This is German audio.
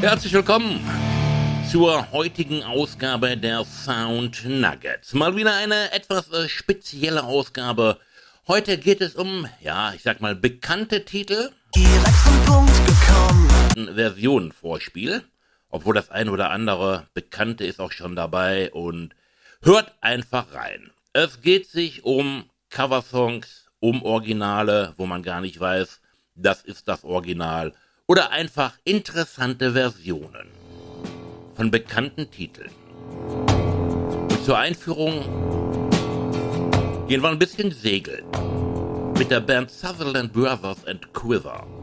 Herzlich willkommen zur heutigen Ausgabe der Sound Nuggets. Mal wieder eine etwas spezielle Ausgabe. Heute geht es um, ich sag mal, bekannte Titel. Direkt zum Punkt gekommen. Versionenvorspiel. Obwohl das ein oder andere Bekannte ist auch schon dabei. Und hört einfach rein. Es geht sich um Coversongs, um Originale, wo man gar nicht weiß, das ist das Original. Oder einfach interessante Versionen von bekannten Titeln. Und zur Einführung gehen wir ein bisschen segeln mit der Band Sutherland Brothers and Quiver.